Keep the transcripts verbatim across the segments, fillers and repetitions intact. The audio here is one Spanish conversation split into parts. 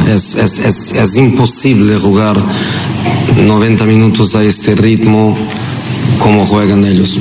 es, es, es, es imposible jugar noventa minutos a este ritmo como juegan ellos.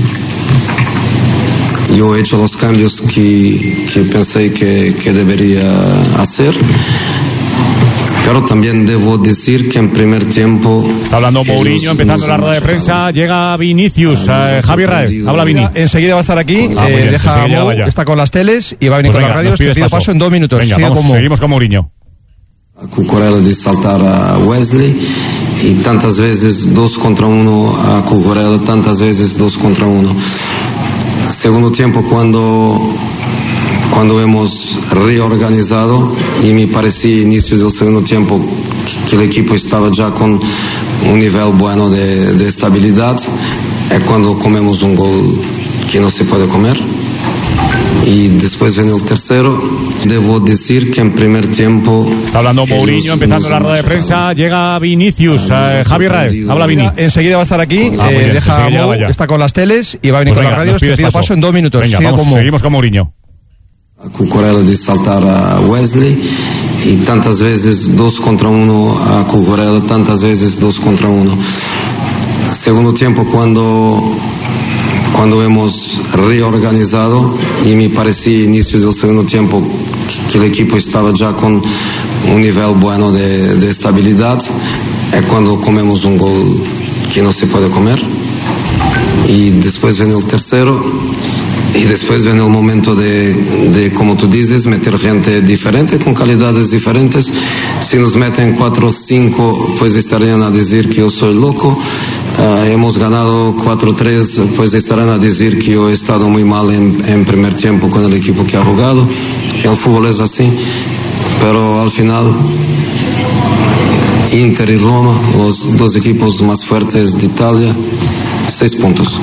Yo he hecho los cambios que, que pensé que, que debería hacer, pero también debo decir que en primer tiempo... Está hablando Mourinho, empezando la rueda de prensa. Llega Vinicius. Eh, Javi Raez, habla Vini. Enseguida va a estar aquí. Ah, eh, deja a Mou, está con las teles y va a venir pues con venga, las radios. Te pido paso. paso en dos minutos. Venga, vamos, con seguimos con Mourinho. A Cucurella de saltar a Wesley y tantas veces dos contra uno a Cucurella, tantas veces dos contra uno. Segundo tiempo, cuando... cuando hemos reorganizado y me parecía inicios del segundo tiempo que el equipo estaba ya con un nivel bueno de, de estabilidad, es cuando comemos un gol que no se puede comer. Y después viene el tercero. Debo decir que en primer tiempo... Está hablando Mourinho, empezando la rueda de prensa. Llega Vinicius. Eh, Javi Raez, habla Vini. Enseguida va a estar aquí. Ah, eh, deja a Mou, está con las teles y va a venir pues con venga, las radios. Te pido paso. paso en dos minutos. Venga, vamos, con seguimos con Mourinho. A Cucurella de saltar a Wesley y tantas veces dos contra uno a Cucurella, tantas veces dos contra uno. Segundo tiempo, cuando, cuando hemos reorganizado y me parecía inicios del segundo tiempo que el equipo estaba ya con un nivel bueno de, de estabilidad, es cuando comemos un gol que no se puede comer. Y después viene el tercero. Y después viene el momento de, de, como tú dices, meter gente diferente, con calidades diferentes. Si nos meten cuatro o cinco, pues estarían a decir que yo soy loco. Uh, hemos ganado cuatro tres, pues estarán a decir que yo he estado muy mal en, en primer tiempo con el equipo que ha jugado. El fútbol es así. Pero al final, Inter y Roma, los dos equipos más fuertes de Italia, seis puntos.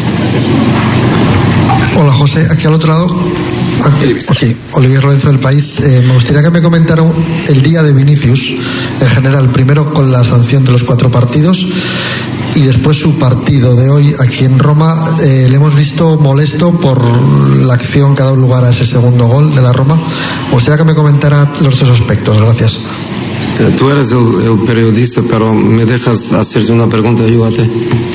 Hola José, aquí al otro lado. Okay. Olivier Lorenzo del País. Eh, me gustaría que me comentaran el día de Vinicius en general, primero con la sanción de los cuatro partidos y después su partido de hoy aquí en Roma. Eh, le hemos visto molesto por la acción que ha dado lugar a ese segundo gol de la Roma. Me gustaría que me comentara los dos aspectos. Gracias. Eh, tú eres el, el periodista, pero me dejas hacerte una pregunta, ayúdate.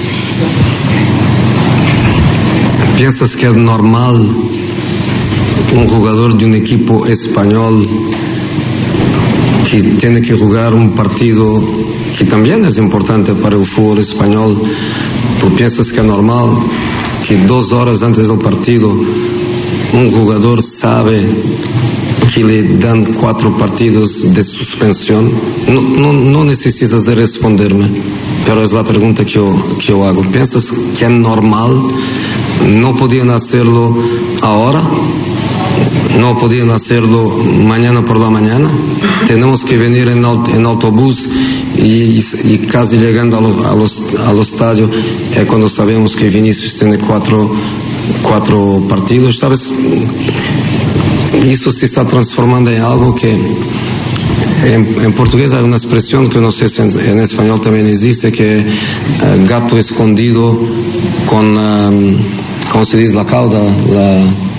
¿Piensas que es normal un jugador de un equipo español que tiene que jugar un partido que también es importante para el fútbol español? ¿Tú piensas que es normal que dos horas antes del partido un jugador sabe que le dan cuatro partidos de suspensión? No, no, no necesitas de responderme, pero es la pregunta que yo, que yo hago. ¿Piensas que es normal? No podían hacerlo ahora, no podían hacerlo mañana por la mañana. Tenemos que venir en, aut- en autobús y, y casi llegando a lo, a los, al estadio es cuando sabemos que Vinicius tiene cuatro, cuatro partidos, ¿sabes? Eso se está transformando en algo que en, en portugués hay una expresión que no sé si en, en español también existe, que uh, gato escondido con, um, ¿cómo se dice? La cauda, la...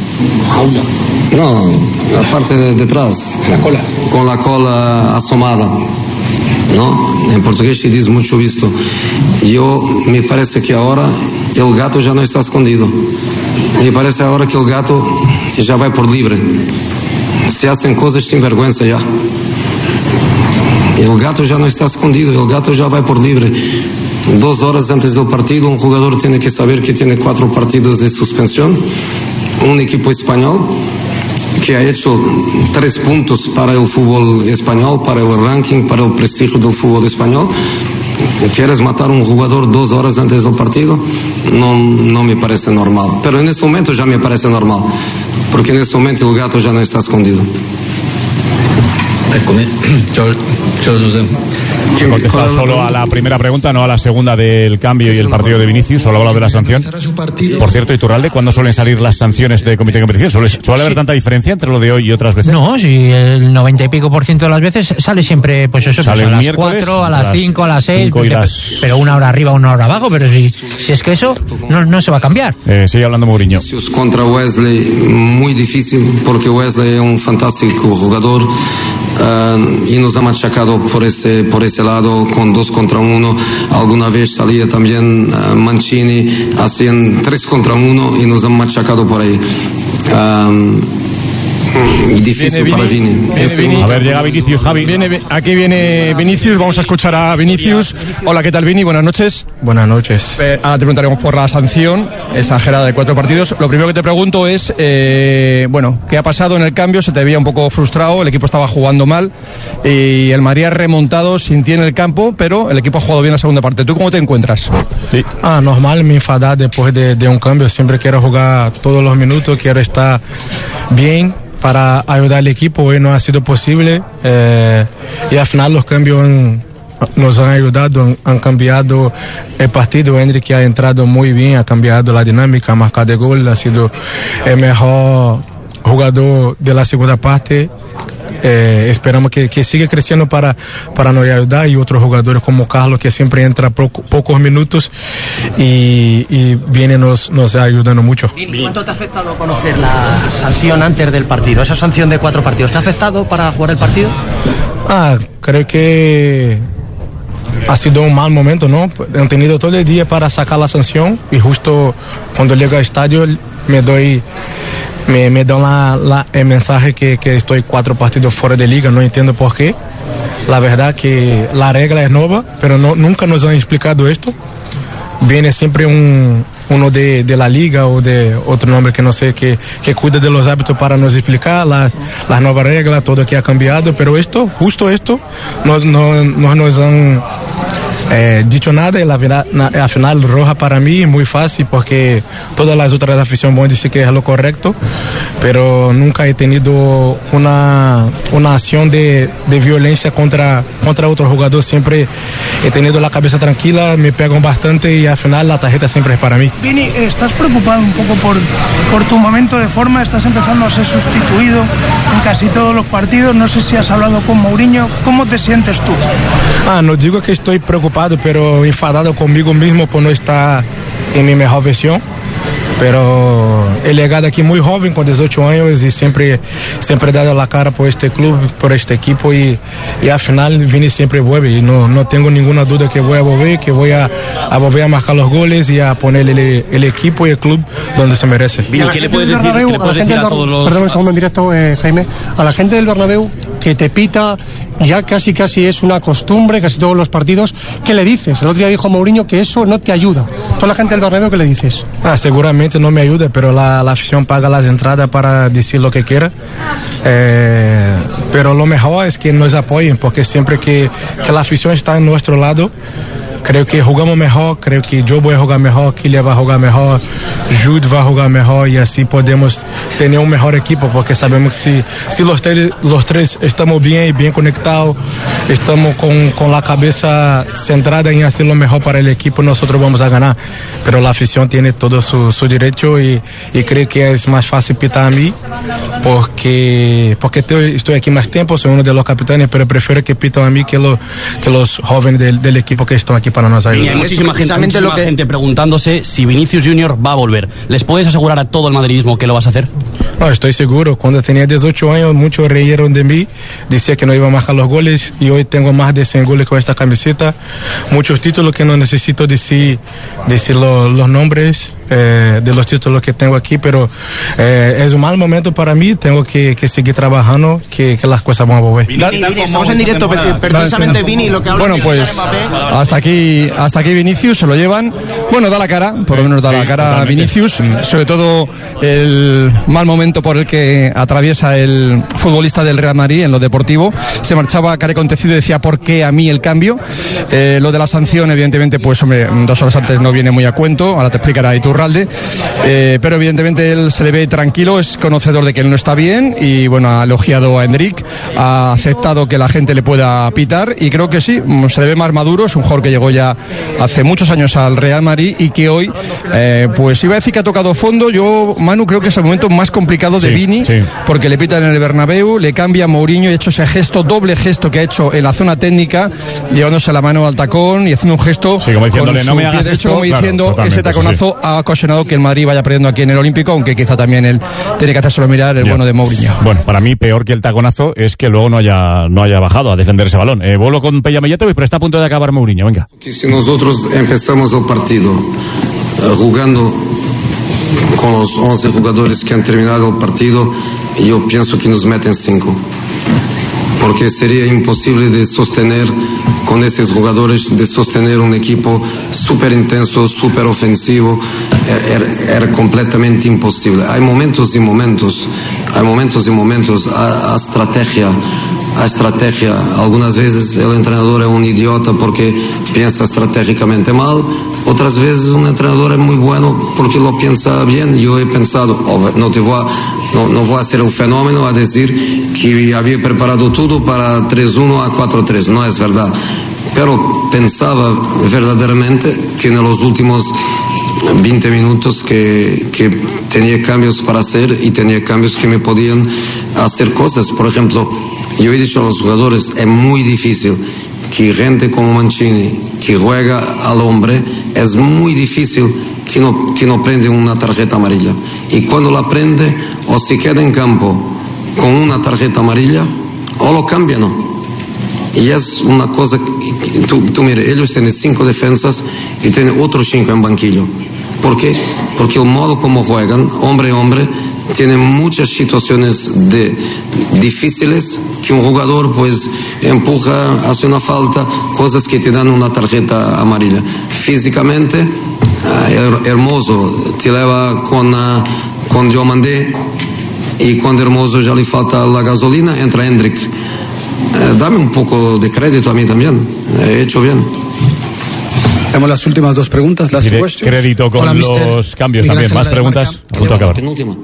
No, la parte de detrás. La cola. Con la cola asomada, ¿no? En portugués se dice mucho esto. Yo, me parece que ahora el gato ya no está escondido. Me parece ahora que el gato ya va por libre. Se hacen cosas sin vergüenza ya. El gato ya no está escondido, el gato ya va por libre. Dos horas antes del partido, un jugador tiene que saber que tiene cuatro partidos de suspensión. Un equipo español que ha hecho tres puntos para el fútbol español, para el ranking, para el prestigio del fútbol español. ¿Quieres matar a un jugador dos horas antes del partido? No, no me parece normal. Pero en este momento ya me parece normal, porque en este momento el gato ya no está escondido. Eccomi, ciao, ciao José. Contesta solo a la primera pregunta, no a la segunda del cambio y el partido de Vinicius. Solo habla de la sanción. Por cierto, Iturralde, ¿cuándo suelen salir las sanciones de comité de competición? ¿Suele, ¿Suele haber tanta diferencia entre lo de hoy y otras veces? No, si el noventa y pico por ciento de las veces sale siempre, pues eso, sale pues a las cuatro, a las cinco, a las seis, las... pero una hora arriba, una hora abajo, pero si, si es que eso no, no se va a cambiar. Eh, sigue hablando Mourinho. Contra Wesley, muy difícil, porque Wesley es un fantástico jugador. Uh, y nos ha machacado por ese, por ese lado con dos contra uno. Alguna vez salía también uh, Mancini, hacían tres contra uno y nos han machacado por ahí. Um, Y difícil viene para Vini, Vini. viene Vini. A ver, llega Vinicius, Javi. Viene, aquí viene Vinicius, vamos a escuchar a Vinicius. Hola, ¿qué tal, Vini? Buenas noches. Buenas noches. Eh, ahora te preguntaremos por la sanción exagerada de cuatro partidos. Lo primero que te pregunto es, eh, bueno, ¿qué ha pasado en el cambio? Se te veía un poco frustrado, el equipo estaba jugando mal y el Madrid ha remontado sin ti en el campo, pero el equipo ha jugado bien la segunda parte. ¿Tú cómo te encuentras? Sí. Ah, normal, me enfadar después de, de un cambio. Siempre quiero jugar todos los minutos, quiero estar bien para ayudar al equipo. Hoy no ha sido posible eh, y al final los cambios han, nos han ayudado, han, han cambiado el partido. Endrick ha entrado muy bien, ha cambiado la dinámica, ha marcado de gol, ha sido el mejor jugador de la segunda parte. Eh, esperamos que, que siga creciendo para, para nos ayudar, y otros jugadores como Carlos, que siempre entra poco, pocos minutos y, y viene nos, nos ayudando mucho. ¿Cuánto te ha afectado conocer la sanción antes del partido? Esa sanción de cuatro partidos, ¿te ha afectado para jugar el partido? Ah, creo que ha sido un mal momento, ¿no? Han tenido todo el día para sacar la sanción y justo cuando llego al estadio me doy... Me, me dan la, la, el mensaje que, que estoy cuatro partidos fuera de liga, no entiendo por qué. La verdad que la regla es nueva, pero no, nunca nos han explicado esto. Viene siempre un, uno de, de la liga o de otro nombre que no sé, que, que cuida de los hábitos para nos explicar las, las nuevas reglas, todo que ha cambiado, pero esto, justo esto, no, no, no nos han... Eh, dicho nada, y la, la, la final roja para mí es muy fácil porque todas las otras aficiones van a decir que es lo correcto, pero nunca he tenido una, una acción de, de violencia contra, contra otro jugador. Siempre he tenido la cabeza tranquila, me pegan bastante y al final la tarjeta siempre es para mí. Vini, ¿estás preocupado un poco por, por tu momento de forma? Estás empezando a ser sustituido en casi todos los partidos. No sé si has hablado con Mourinho. ¿Cómo te sientes tú? Ah, no digo que estoy preocupado, pero enfadado conmigo mismo por no estar en mi mejor versión. Pero he llegado aquí muy joven, con dieciocho años, y siempre, siempre he dado la cara por este club, por este equipo, y, y al final Vini siempre vuelve. Y no, no tengo ninguna duda que voy a volver, que voy a, a volver a marcar los goles y a poner el, el equipo y el club donde se merece. Vini, ¿qué le puedes decir, ¿qué le puedes decir a todos los...? Perdón un segundo en directo, eh, Jaime. A la gente del Bernabéu que te pita, ya casi casi es una costumbre, casi todos los partidos, ¿qué le dices? El otro día dijo Mourinho que eso no te ayuda. Toda la gente del Bernabéu, ¿qué le dices? Ah, seguramente no me ayuda, pero la, la afición paga las entradas para decir lo que quiera. Eh, pero lo mejor es que nos apoyen, porque siempre que, que la afición está en nuestro lado, creo que jugamos mejor, creo que yo voy a jugar mejor, Kylian va a jugar mejor, Jude va a jugar mejor, y así podemos tener un mejor equipo, porque sabemos que si, si los, tres, los tres estamos bien y bien conectados, estamos con, con la cabeza centrada en hacer lo mejor para el equipo, nosotros vamos a ganar. Pero la afición tiene todo su, su derecho, y, y creo que es más fácil pitar a mí, porque, porque estoy, estoy aquí más tiempo, soy uno de los capitanes, pero prefiero que pitan a mí que, lo, que los jóvenes del, del equipo que están aquí para nos ayudar. Y hay muchísima gente, muchísima que... gente preguntándose si Vinicius Junior va a volver. ¿Les puedes asegurar a todo el madridismo que lo vas a hacer? No, estoy seguro. Cuando tenía dieciocho años, muchos reyeron de mí, decía que no iba a marcar los goles, y hoy tengo más de cien goles con esta camiseta, muchos títulos que no necesito decir, decir lo, los nombres eh, de los títulos que tengo aquí, pero eh, es un mal momento para mí, tengo que, que seguir trabajando, que, que las cosas van a volver. Vini, Vini, estamos en directo, precisamente Vini, lo que habla. Bueno, pues hasta aquí, hasta aquí Vinicius, se lo llevan. Bueno, da la cara, por lo menos da sí, la cara a Vinicius, sobre todo el mal momento por el que atraviesa el futbolista del Real Madrid en lo deportivo. Se marchaba cara acontecido y decía, ¿por qué a mí el cambio? Eh, lo de la sanción, evidentemente, pues hombre, dos horas antes no viene muy a cuento, ahora te explicará Iturralde, eh, pero evidentemente él se le ve tranquilo, es conocedor de que él no está bien, y bueno, ha elogiado a Endrick, ha aceptado que la gente le pueda pitar, y creo que sí, se le ve más maduro, es un jugador que llegó ya hace muchos años al Real Madrid y que hoy, eh, pues iba a decir que ha tocado fondo. Yo, Manu, creo que es el momento más complicado de sí, Vini, sí. porque le pitan en el Bernabéu, le cambia Mourinho y ha hecho ese gesto, doble gesto que ha hecho en la zona técnica, llevándose la mano al tacón y haciendo un gesto, sí, como diciéndole, no me hagas derecho, esto, como diciendo, claro, ese taconazo sí. ha ocasionado que el Madrid vaya perdiendo aquí en el Olímpico, aunque quizá también él tiene que hacérselo mirar el ya. bueno de Mourinho. Bueno, para mí peor que el taconazo es que luego no haya no haya bajado a defender ese balón. Eh, vuelvo con Peña Melletovic, pero está a punto de acabar Mourinho, venga. Que si nosotros empezamos el partido uh, jugando con los once jugadores que han terminado el partido, yo pienso que nos meten cinco. Porque sería imposible de sostener con esos jugadores, de sostener un equipo súper intenso, súper ofensivo, era, era completamente imposible. Hay momentos y momentos, hay momentos y momentos, a, a estrategia, a estrategia. Algunas veces el entrenador es un idiota porque piensa estratégicamente mal, otras veces un entrenador es muy bueno porque lo piensa bien. Yo he pensado, oh, no te voy a, no, no voy a hacer el fenómeno a decir que había preparado todo para tres uno a cuatro tres, no es verdad. Pero pensaba verdaderamente que en los últimos veinte minutos que, que tenía cambios para hacer y tenía cambios que me podían hacer cosas. Por ejemplo, yo he dicho a los jugadores, es muy difícil que gente como Mancini, que juega al hombre, es muy difícil que no, que no prende una tarjeta amarilla. Y cuando la prende, o se queda en campo con una tarjeta amarilla, o lo cambian. Y es una cosa, tú, tú mire, ellos tienen cinco defensas y tienen otros cinco en banquillo. ¿Por qué? Porque el modo como juegan, hombre a hombre, tiene muchas situaciones de, difíciles que un jugador pues empuja, hace una falta, cosas que te dan una tarjeta amarilla. Físicamente, eh, Hermoso te lleva con, uh, con Diomandé, y cuando Hermoso ya le falta la gasolina, entra Hendrik. Eh, dame un poco de crédito a mí también, he hecho bien. Tenemos las últimas dos preguntas. Last questions. Crédito con Hola, los cambios Miguel también. Más preguntas. A punto de acabar. Penúltima.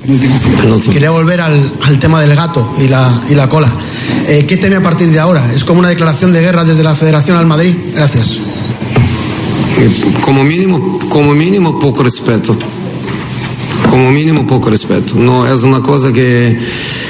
Quería volver al, al tema del gato y la, y la cola. Eh, ¿Qué teme a partir de ahora? ¿Es como una declaración de guerra desde la Federación al Madrid? Gracias. Como mínimo, como mínimo poco respeto. Como mínimo poco respeto. No es una cosa que...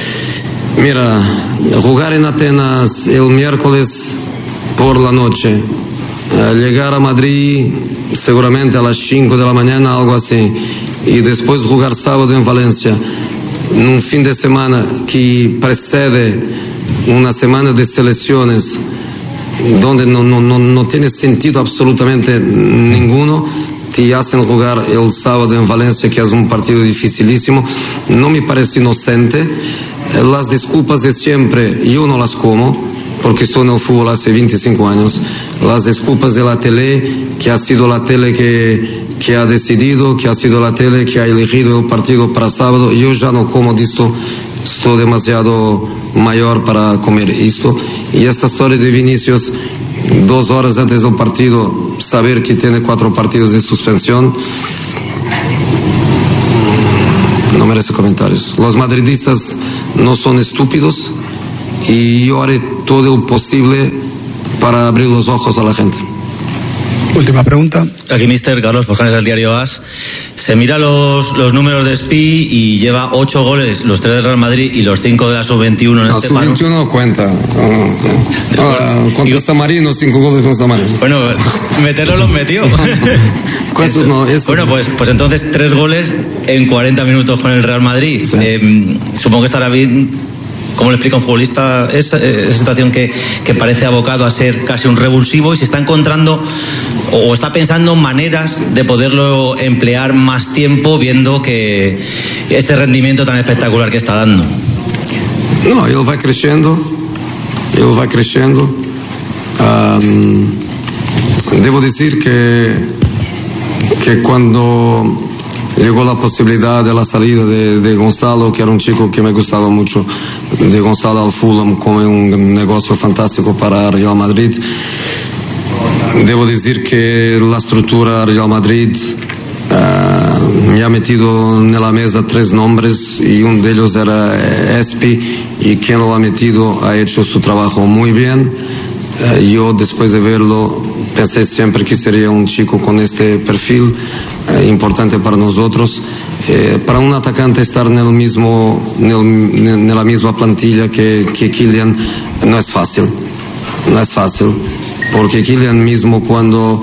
Mira, jugar en Atenas el miércoles por la noche, eh, llegar a Madrid seguramente a las cinco de la mañana, algo así, y después jugar sábado en Valencia, en un fin de semana que precede una semana de selecciones, donde no, no, no, no tiene sentido absolutamente ninguno, te hacen jugar el sábado en Valencia, que es un partido dificilísimo. No me parece inocente. Las disculpas de siempre, yo no las como, porque estoy en el fútbol hace veinticinco años. Las disculpas de la tele, que ha sido la tele que, que ha decidido, que ha sido la tele que ha elegido el partido para sábado. Yo ya no como de esto, estoy demasiado mayor para comer esto. Y esta historia de Vinicius, dos horas antes del partido, saber que tiene cuatro partidos de suspensión, no merece comentarios. Los madridistas no son estúpidos y yo haré todo lo posible para abrir los ojos a la gente. Última pregunta. Aquí mister Carlos Pojanes del diario AS. Se mira los, los números de Spi y lleva ocho goles, los tres del Real Madrid y los cinco de la sub veintiuno en no, este paro. sub veintiuno no cuenta. No, no, contra San Marino, cinco goles con San Marino. Bueno, meterlo los metió. Esos no, esos bueno, no. pues, pues entonces tres goles en cuarenta minutos con el Real Madrid. Sí. Eh, supongo que estará bien. ¿Cómo le explica un futbolista esa, esa situación que, que parece abocado a ser casi un revulsivo y se está encontrando o está pensando maneras de poderlo emplear más tiempo viendo que este rendimiento tan espectacular que está dando? No, él va creciendo, él va creciendo. Um, debo decir que, que cuando llegó la posibilidad de la salida de, de Gonzalo, que era un chico que me gustaba mucho, de Gonzalo al Fulham como un negocio fantástico para Real Madrid. Debo decir que la estructura Real Madrid uh, me ha metido en la mesa tres nombres y uno de ellos era Espi, y quien lo ha metido ha hecho su trabajo muy bien. Uh, yo después de verlo pensé siempre que sería un chico con este perfil uh, importante para nosotros. Eh, para un atacante estar en el mismo en, el, en la misma plantilla que, que Kylian no es fácil, no es fácil, porque Kylian mismo cuando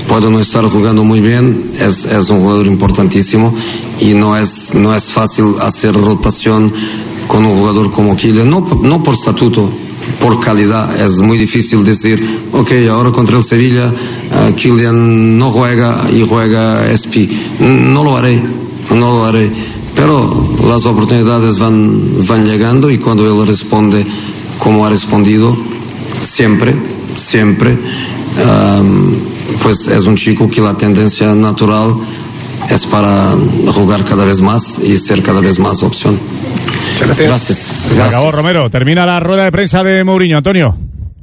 puede no estar jugando muy bien, es, es un jugador importantísimo y no es, no es fácil hacer rotación con un jugador como Kylian, no, no por estatuto, por calidad. Es muy difícil decir, ok, ahora contra el Sevilla uh, Kylian no juega y juega S P. No lo haré, no lo haré, pero las oportunidades van, van llegando y cuando él responde como ha respondido siempre, siempre, um, pues es un chico que la tendencia natural es para jugar cada vez más y ser cada vez más opción. Gracias. Gracias. Se acabó, Romero. Termina la rueda de prensa de Mourinho. Antonio.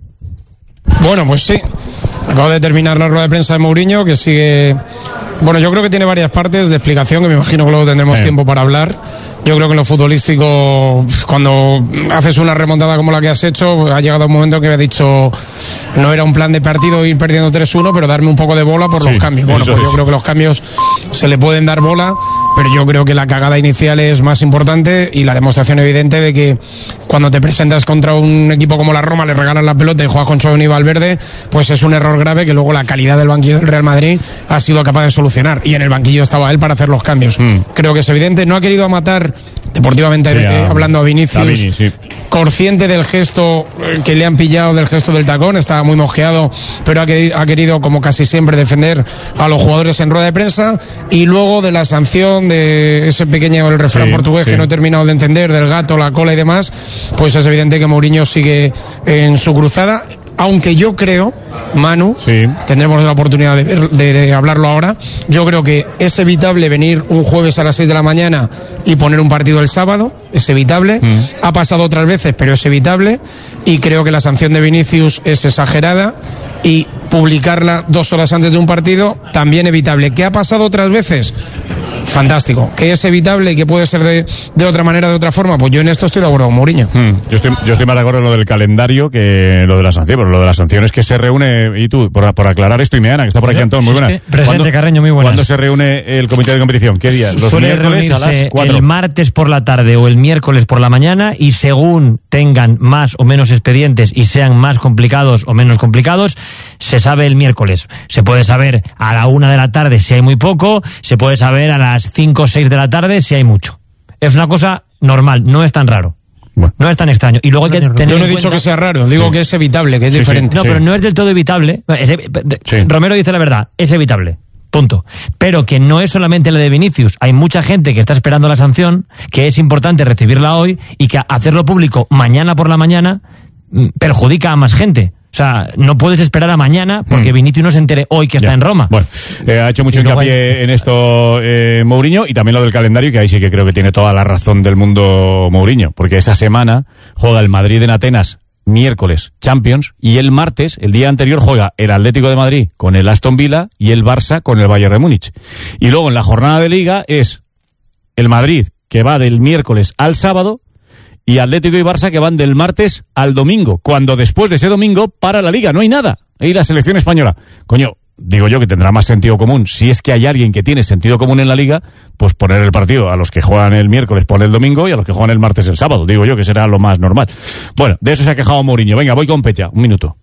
Bueno, pues sí. Acabo de terminar la rueda de prensa de Mourinho, que sigue... Bueno, yo creo que tiene varias partes de explicación, que me imagino que luego tendremos eh. tiempo para hablar. Yo creo que en lo futbolístico, cuando haces una remontada como la que has hecho, ha llegado un momento que me ha dicho, no era un plan de partido ir perdiendo tres uno, pero darme un poco de bola por sí, los cambios. Bueno, pues es. yo creo que los cambios se le pueden dar bola, pero yo creo que la cagada inicial es más importante y la demostración evidente de que cuando te presentas contra un equipo como la Roma, le regalas la pelota y juegas con Tchouaméni y Valverde, pues es un error grave que luego la calidad del banquillo del Real Madrid ha sido capaz de solucionar, y en el banquillo estaba él para hacer los cambios. Mm. Creo que es evidente, no ha querido matar deportivamente, sí, eh, hablando a Vinicius, a Vini, sí. consciente del gesto que le han pillado, del gesto del tacón, estaba muy mosqueado, pero ha querido, ha querido, como casi siempre, defender a los jugadores en rueda de prensa, y luego de la sanción de ese pequeño, el refrán sí, portugués sí. que no he terminado de entender, del gato, la cola y demás, pues es evidente que Mourinho sigue en su cruzada. Aunque yo creo, Manu, sí. tendremos la oportunidad de, ver, de, de hablarlo ahora, yo creo que es evitable venir un jueves a las seis de la mañana y poner un partido el sábado, es evitable, mm. ha pasado otras veces, pero es evitable, y creo que la sanción de Vinicius es exagerada, y publicarla dos horas antes de un partido, también evitable. ¿Qué ha pasado otras veces? Fantástico. ¿Que es evitable y que puede ser de, de otra manera, de otra forma? Pues yo en esto estoy de acuerdo con Mourinho. Hmm. Yo, estoy, yo estoy más de acuerdo en lo del calendario que lo de la sanción, pero lo de la sanción es que se reúne, y tú, por, por aclarar esto, y Meana, que está por aquí, Antón, muy buena. Sí, presente, Carreño, muy buenas. ¿Cuándo se reúne el comité de competición? ¿Qué día? Los Suele miércoles a las cuatro. El martes por la tarde o el miércoles por la mañana, y según tengan más o menos expedientes y sean más complicados o menos complicados, se sabe el miércoles. Se puede saber a la una de la tarde si hay muy poco, se puede saber a las cinco o seis de la tarde si hay mucho. Es una cosa normal, no es tan raro. Bueno. No es tan extraño. Y luego hay que tener Yo no he en dicho cuenta... que sea raro, digo sí. que es evitable, que es sí, diferente. Sí, no, sí. pero no es del todo evitable. Es, sí. Romero dice la verdad, es evitable. Punto. Pero que no es solamente la de Vinicius. Hay mucha gente que está esperando la sanción, que es importante recibirla hoy, y que hacerlo público mañana por la mañana perjudica a más gente. O sea, no puedes esperar a mañana porque hmm. Vinicius no se entere hoy que está ya. en Roma. Bueno, eh, ha hecho mucho hincapié hay... en esto eh, Mourinho, y también lo del calendario, que ahí sí que creo que tiene toda la razón del mundo Mourinho, porque esa semana juega el Madrid en Atenas, miércoles Champions, y el martes, el día anterior, juega el Atlético de Madrid con el Aston Villa y el Barça con el Bayern de Múnich. Y luego en la jornada de Liga es el Madrid, que va del miércoles al sábado, y Atlético y Barça, que van del martes al domingo, cuando después de ese domingo para la Liga, no hay nada. Ahí la selección española. Coño, digo yo que tendrá más sentido común, si es que hay alguien que tiene sentido común en la Liga, pues poner el partido a los que juegan el miércoles por el domingo y a los que juegan el martes el sábado. Digo yo que será lo más normal. Bueno, de eso se ha quejado Mourinho. Venga, voy con Pecha, un minuto.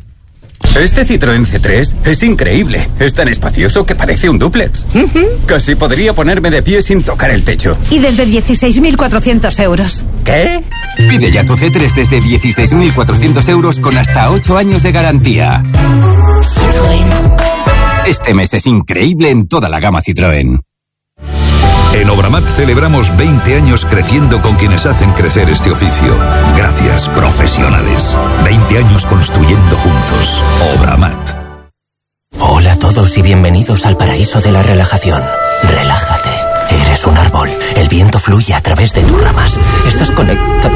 Este Citroën C tres es increíble. Es tan espacioso que parece un dúplex. Uh-huh. Casi podría ponerme de pie sin tocar el techo. Y desde dieciséis mil cuatrocientos euros. ¿Qué? Pide ya tu C tres desde dieciséis mil cuatrocientos euros con hasta ocho años de garantía. Citroën. Este mes es increíble en toda la gama Citroën. En Obramat celebramos veinte años creciendo con quienes hacen crecer este oficio. Gracias, profesionales. veinte años construyendo juntos. Obramat. Hola a todos y bienvenidos al paraíso de la relajación. Relájate. Eres un árbol. El viento fluye a través de tus ramas. Estás conectado.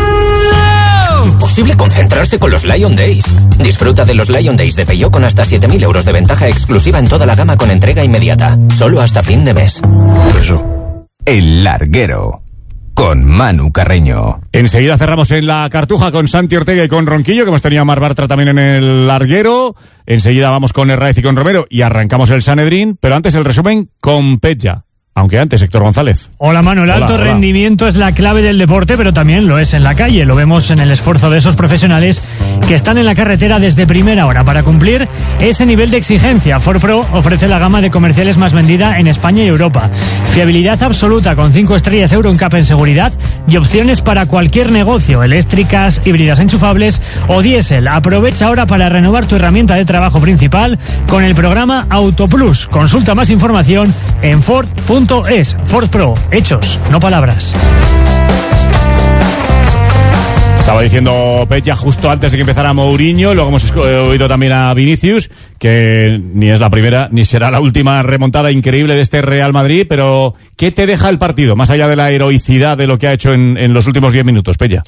Imposible concentrarse con los Lion Days. Disfruta de los Lion Days de Peugeot con hasta siete mil euros de ventaja exclusiva en toda la gama con entrega inmediata. Solo hasta fin de mes. Eso. El Larguero. Con Manu Carreño. Enseguida cerramos en la Cartuja con Santi Ortega y con Ronquillo, que hemos tenido a Mar Bartra también en el Larguero. Enseguida vamos con Herráez y con Romero y arrancamos el Sanedrín, pero antes el resumen con Pecha. aunque antes, Héctor González. Hola, Manu. El Hola, alto hola. rendimiento es la clave del deporte, pero también lo es en la calle. Lo vemos en el esfuerzo de esos profesionales que están en la carretera desde primera hora para cumplir ese nivel de exigencia. Ford Pro ofrece la gama de comerciales más vendida en España y Europa. Fiabilidad absoluta con cinco estrellas Euro N C A P en seguridad y opciones para cualquier negocio, eléctricas, híbridas enchufables o diésel. Aprovecha ahora para renovar tu herramienta de trabajo principal con el programa Auto Plus. Consulta más información en Ford punto es. Ford Pro, hechos, no palabras. Estaba diciendo Pecha justo antes de que empezara Mourinho, luego hemos oído también a Vinicius, que ni es la primera ni será la última remontada increíble de este Real Madrid, pero ¿qué te deja el partido, más allá de la heroicidad de lo que ha hecho en, en los últimos diez minutos, Pecha?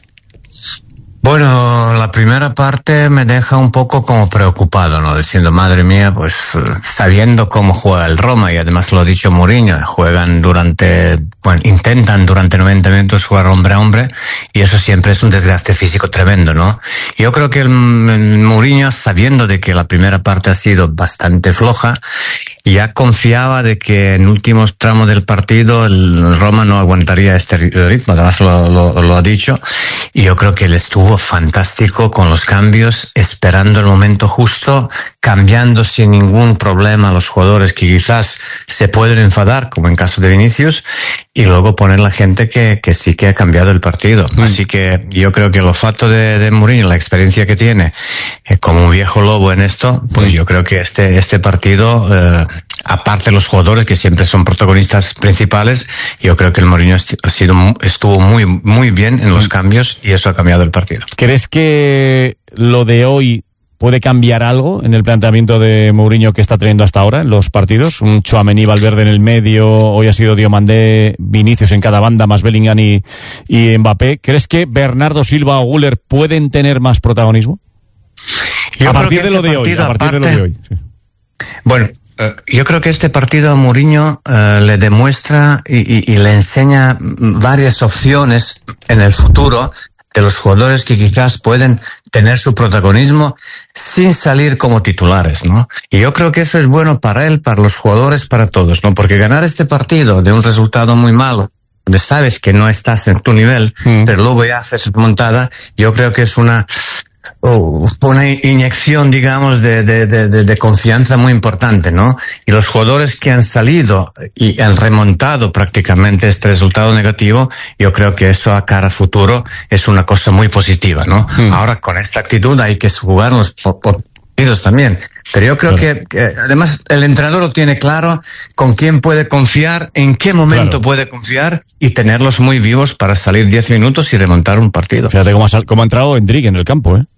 Bueno, la primera parte me deja un poco como preocupado, ¿no? Diciendo, madre mía, pues sabiendo cómo juega el Roma, y además lo ha dicho Mourinho, juegan durante, bueno, intentan durante noventa minutos jugar hombre a hombre, y eso siempre es un desgaste físico tremendo, ¿no? Yo creo que el, el Mourinho, sabiendo de que la primera parte ha sido bastante floja, ya confiaba de que en últimos tramos del partido el Roma no aguantaría este ritmo, además lo, lo, lo ha dicho, y yo creo que él estuvo fantástico con los cambios, esperando el momento justo, cambiando sin ningún problema a los jugadores que quizás se pueden enfadar, como en caso de Vinicius, y luego poner la gente que, que sí que ha cambiado el partido. Mm. Así que yo creo que el olfato de, de Mourinho, la experiencia que tiene, eh, como un viejo lobo en esto, pues mm. yo creo que este, este partido, eh, aparte de los jugadores que siempre son protagonistas principales, yo creo que el Mourinho ha sido, estuvo muy, muy bien en los mm. cambios, y eso ha cambiado el partido. ¿Crees que lo de hoy puede cambiar algo en el planteamiento de Mourinho que está teniendo hasta ahora en los partidos? Un Tchouaméni, Valverde en el medio, hoy ha sido Diomandé, Vinicius en cada banda, más Bellingham y, y Mbappé. ¿Crees que Bernardo Silva o Güler pueden tener más protagonismo? Yo a partir este de lo de hoy, a partir aparte, de lo de hoy. Sí. Bueno, yo creo que este partido a Mourinho uh, le demuestra y, y, y le enseña varias opciones en el futuro de los jugadores que quizás pueden tener su protagonismo sin salir como titulares, ¿no? Y yo creo que eso es bueno para él, para los jugadores, para todos, ¿no? Porque ganar este partido de un resultado muy malo, donde sabes que no estás en tu nivel, mm. pero luego ya haces remontada, yo creo que es una... Oh, una inyección, digamos, de, de, de, de confianza muy importante, ¿no? Y los jugadores que han salido y han remontado prácticamente este resultado negativo, yo creo que eso a cara a futuro es una cosa muy positiva, ¿no? Mm. Ahora, con esta actitud hay que jugarnos por, por partidos también. Pero yo creo claro. que, que, además, el entrenador lo tiene claro con quién puede confiar, en qué momento claro. puede confiar, y tenerlos muy vivos para salir diez minutos y remontar un partido. Fíjate cómo ha, cómo ha entrado Endrick en el campo, ¿eh?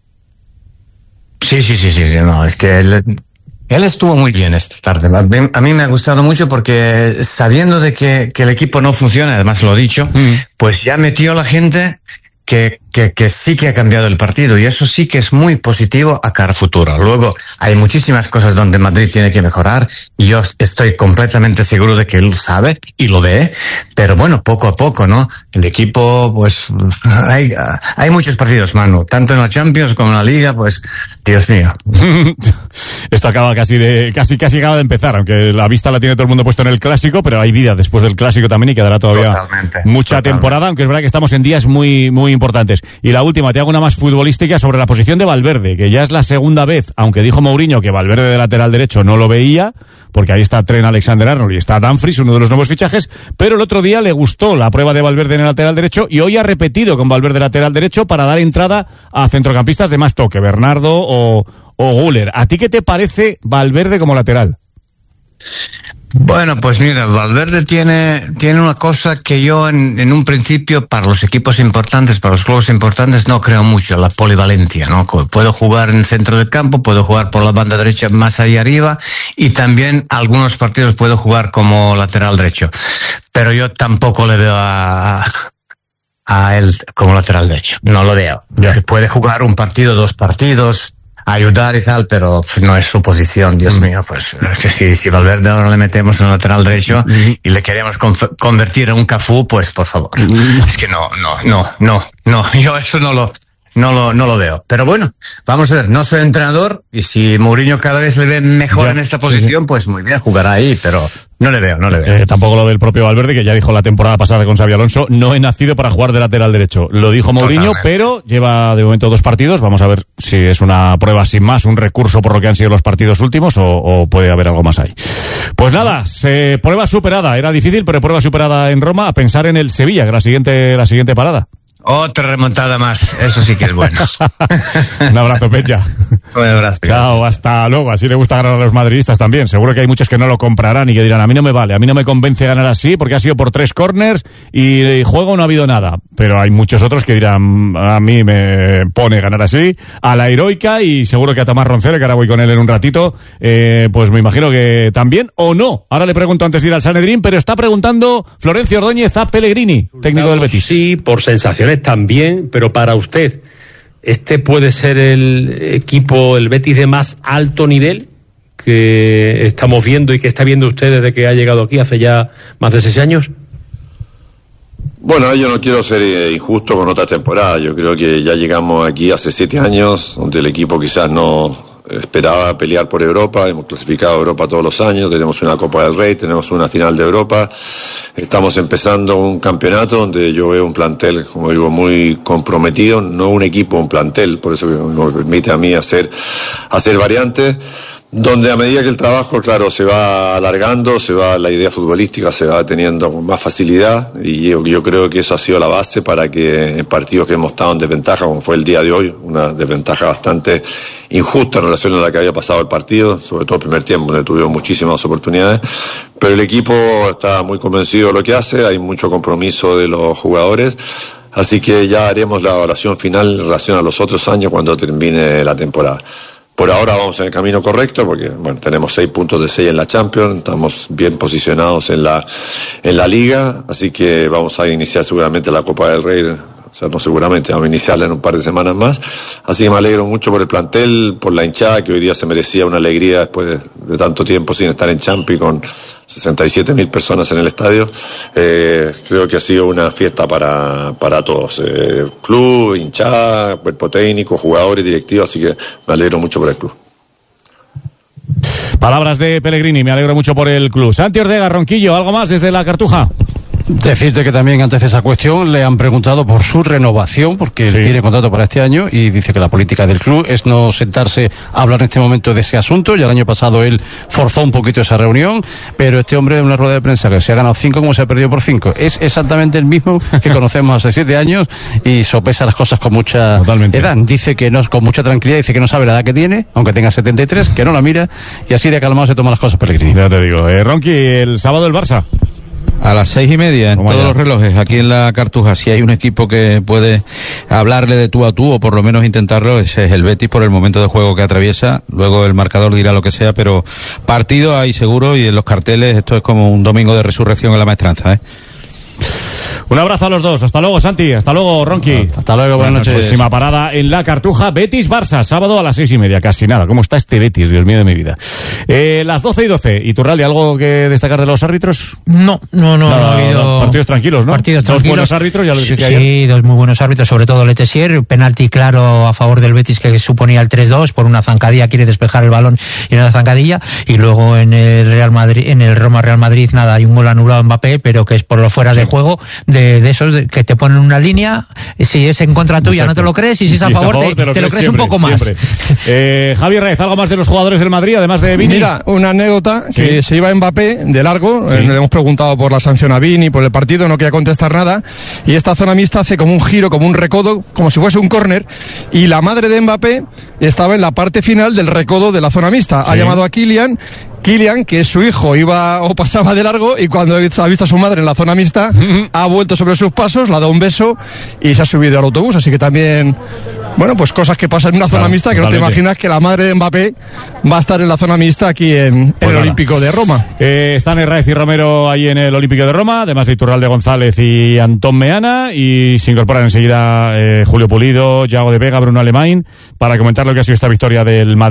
Sí, sí, sí, sí, no, es que él, él estuvo muy bien esta tarde. A mí me ha gustado mucho porque sabiendo de que, que el equipo no funciona, además lo he dicho, mm. pues ya metió a la gente que, que, que sí que ha cambiado el partido, y eso sí que es muy positivo a cara futura. Luego, hay muchísimas cosas donde Madrid tiene que mejorar, y yo estoy completamente seguro de que él lo sabe y lo ve, pero bueno, poco a poco, ¿no? El equipo, pues, hay, hay muchos partidos, Manu, tanto en la Champions como en la Liga, pues, Dios mío. Esto acaba casi de, casi, casi acaba de empezar, aunque la vista la tiene todo el mundo puesto en el Clásico, pero hay vida después del Clásico también, y quedará todavía totalmente, mucha totalmente. temporada, aunque es verdad que estamos en días muy, muy importantes. Y la última, te hago una más futbolística sobre la posición de Valverde, que ya es la segunda vez, aunque dijo Mourinho que Valverde de lateral derecho no lo veía, porque ahí está Trent Alexander-Arnold y está Dumfries, uno de los nuevos fichajes, pero el otro día le gustó la prueba de Valverde en el lateral derecho, y hoy ha repetido con Valverde lateral derecho para dar entrada a centrocampistas de más toque, Bernardo o, o Güler. ¿A ti qué te parece Valverde como lateral? Bueno, pues mira, Valverde tiene, tiene una cosa que yo en, en un principio, para los equipos importantes, para los clubes importantes, no creo mucho, la polivalencia, ¿no? Puedo jugar en el centro del campo, puedo jugar por la banda derecha más ahí arriba, y también algunos partidos puedo jugar como lateral derecho. Pero yo tampoco le veo a, a él como lateral derecho. No lo veo. Yeah. Puede jugar un partido, dos partidos, ayudar y tal, pero no es su posición, Dios mm. mío, pues que si, si Valverde ahora le metemos en el lateral derecho mm. y le queremos conf- convertir en un Cafú, pues por favor, mm. es que no, no, no, no, no, yo eso no lo, no lo, no lo veo. Pero bueno, vamos a ver, no soy entrenador y si Mourinho cada vez le ve mejor ya, en esta posición, sí, sí. pues muy bien, jugará ahí, pero no le veo, no le veo. Eh, tampoco lo ve el propio Valverde, que ya dijo la temporada pasada con Xabi Alonso, no he nacido para jugar de lateral derecho. Lo dijo Mourinho, totalmente. Pero lleva de momento dos partidos, vamos a ver si es una prueba sin más, un recurso por lo que han sido los partidos últimos o, o puede haber algo más ahí. Pues nada, se, prueba superada, era difícil, pero prueba superada en Roma, a pensar en el Sevilla, que la siguiente, la siguiente parada. Otra remontada más, eso sí que es bueno. Un abrazo, Pecha. Un abrazo. Chao, hasta luego. Así le gusta ganar a los madridistas también. Seguro que hay muchos que no lo comprarán y que dirán, a mí no me vale, a mí no me convence ganar así porque ha sido por tres corners y juego no ha habido nada. Pero hay muchos otros que dirán, a mí me pone ganar así, a la heroica, y seguro que a Tomás Roncero, que ahora voy con él en un ratito, eh, pues me imagino que también o no. Ahora le pregunto antes de ir al Sanedrín, pero está preguntando Florencio Ordóñez a Pellegrini, técnico del Betis. Sí, por sensaciones también, pero para usted, ¿este puede ser el equipo, el Betis de más alto nivel que estamos viendo y que está viendo usted desde que ha llegado aquí hace ya más de seis años? Bueno, yo no quiero ser injusto con otra temporada. Yo creo que ya llegamos aquí hace siete años, donde el equipo quizás no esperaba pelear por Europa. Hemos clasificado a Europa todos los años, tenemos una Copa del Rey, tenemos una final de Europa. Estamos empezando un campeonato donde yo veo un plantel, como digo, muy comprometido, no un equipo, un plantel, por eso que me permite a mí hacer, hacer variantes, donde a medida que el trabajo, claro, se va alargando, se va, la idea futbolística se va teniendo con más facilidad, y yo, yo creo que eso ha sido la base para que en partidos que hemos estado en desventaja, como fue el día de hoy, una desventaja bastante injusta en relación a la que había pasado el partido, sobre todo el primer tiempo, donde tuvieron muchísimas oportunidades, pero el equipo está muy convencido de lo que hace, hay mucho compromiso de los jugadores, así que ya haremos la evaluación final en relación a los otros años cuando termine la temporada. Por ahora vamos en el camino correcto porque, bueno, tenemos seis puntos de seis en la Champions, estamos bien posicionados en la, en la Liga, así que vamos a iniciar seguramente la Copa del Rey, o sea, no seguramente, vamos a iniciarla en un par de semanas más, así que me alegro mucho por el plantel, por la hinchada, que hoy día se merecía una alegría después de, de tanto tiempo sin estar en Champions, con sesenta y siete mil personas en el estadio. Eh, creo que ha sido una fiesta para, para todos, eh, club, hinchada, cuerpo técnico, jugadores, directivos, así que me alegro mucho por el club. Palabras de Pellegrini, me alegro mucho por el club. Santi Ortega, Ronquillo, ¿algo más desde la Cartuja? Decirte que también antes de esa cuestión le han preguntado por su renovación, porque sí. Él tiene contrato para este año y dice que la política del club es no sentarse a hablar en este momento de ese asunto. Ya el año pasado él forzó un poquito esa reunión, pero este hombre en una rueda de prensa que se ha ganado cinco como se ha perdido por cinco es exactamente el mismo que conocemos hace siete años y sopesa las cosas con mucha Totalmente. edad. Dice que no, con mucha tranquilidad, dice que no sabe la edad que tiene, aunque tenga setenta y tres, que no la mira, y así de calmado se toma las cosas Pellegrini. Ya te digo, eh, Ronqui, el sábado el Barça. A las seis y media, en todos allá? los relojes, aquí en la Cartuja. Si hay un equipo que puede hablarle de tú a tú, o por lo menos intentarlo, ese es el Betis por el momento de juego que atraviesa. Luego el marcador dirá lo que sea, pero partido hay seguro, y en los carteles esto es como un domingo de resurrección en la Maestranza, ¿eh? Un abrazo a los dos. Hasta luego, Santi. Hasta luego, Ronqui. Hasta luego, buenas noches. Próxima parada en la Cartuja. Betis-Barça, sábado a las seis y media. Casi nada. ¿Cómo está este Betis? Dios mío de mi vida. Eh, las doce y doce. ¿Y Turralde, algo que destacar de los árbitros? No, no, no. no, no ha habido... no partidos tranquilos, ¿no? Partidos dos tranquilos. buenos árbitros, ya lo dijiste sí, ayer. Sí, dos muy buenos árbitros, sobre todo Letessier. Penalti claro a favor del Betis que suponía el tres dos por una zancadilla. Quiere despejar el balón y una zancadilla. Y luego en el Real Madrid, en el Roma Real Madrid, nada, hay un gol anulado a Mbappé, pero que es por lo fuera sí. de juego de, de esos de, que te ponen una línea, si es en contra tuya Exacto. no te lo crees, y si es a, si favor, es a favor te, te lo, te lo crees siempre, un poco más. eh, Javier Reyes, ¿algo más de los jugadores del Madrid, además de Vini? Mira, una anécdota, ¿Sí? que se iba Mbappé de largo, sí. eh, le hemos preguntado por la sanción a Vini, por el partido, no quería contestar nada, y esta zona mixta hace como un giro, como un recodo, como si fuese un córner, y la madre de Mbappé estaba en la parte final del recodo de la zona mixta. Sí. Ha llamado a Kylian, Kylian, que su hijo iba o pasaba de largo, y cuando ha visto a su madre en la zona mixta, uh-huh. ha vuelto sobre sus pasos, le ha dado un beso y se ha subido al autobús. Así que también, bueno, pues cosas que pasan en una zona claro, mixta, que totalmente. No te imaginas que la madre de Mbappé va a estar en la zona mixta aquí en, pues en el Olímpico de Roma. Eh, están Herráez y Romero ahí en el Olímpico de Roma, además de Iturralde González y Antón Meana, y se incorporan enseguida eh, Julio Pulido, Yago de Vega, Bruno Alemán, para comentar lo que ha sido esta victoria del Madrid